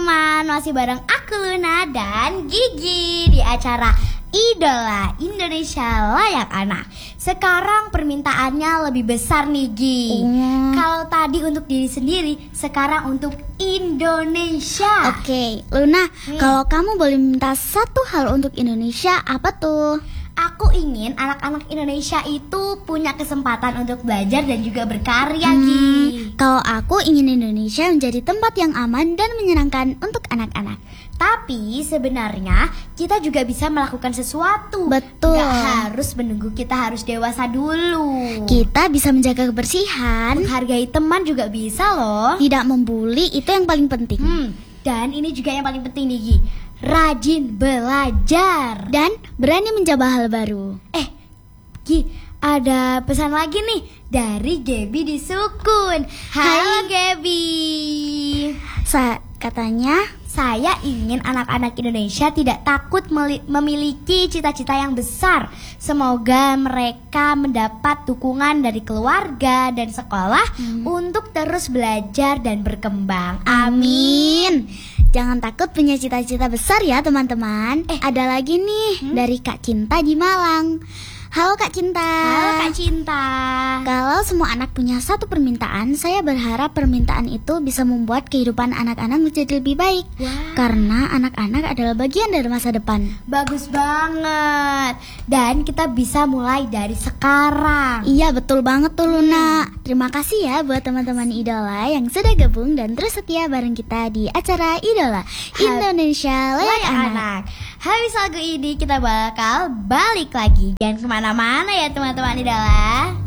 teman-teman, masih bareng aku Luna dan Gigi di acara Idola Indonesia Layak Anak. Sekarang permintaannya lebih besar nih Gi. Kalau tadi untuk diri sendiri, sekarang untuk Indonesia. Oke, Luna, kalau kamu boleh minta satu hal untuk Indonesia, apa tuh? Aku ingin anak-anak Indonesia itu punya kesempatan untuk belajar dan juga berkarya, Gi. Kalau aku ingin Indonesia menjadi tempat yang aman dan menyenangkan untuk anak-anak. Tapi sebenarnya kita juga bisa melakukan sesuatu. Betul. Gak harus menunggu kita harus dewasa dulu. Kita bisa menjaga kebersihan, Menghargai teman juga bisa loh. tidak membuli, itu yang paling penting. Dan ini juga yang paling penting nih Gi, rajin belajar Dan berani mencoba hal baru. Gi, ada pesan lagi nih dari Gaby di Sukun. Halo Gaby. Katanya, saya ingin anak-anak Indonesia tidak takut memiliki cita-cita yang besar. Semoga mereka mendapat dukungan dari keluarga dan sekolah untuk terus belajar dan berkembang. amin. Jangan takut punya cita-cita besar ya teman-teman. Ada lagi nih dari Kak Cinta di Malang. Halo Kak Cinta. Halo Kak Cinta. Kalau semua anak punya satu permintaan, saya berharap permintaan itu bisa membuat kehidupan anak-anak menjadi lebih baik. Karena anak-anak adalah bagian dari masa depan. Bagus banget. Dan kita bisa mulai dari sekarang. Iya, betul banget tuh Luna. Terima kasih ya buat teman-teman Idola yang sudah gabung dan terus setia bareng kita di acara Idola Indonesia Layak Anak. Habis lagu ini kita bakal balik lagi. Jangan kemana-mana ya teman-teman Idola.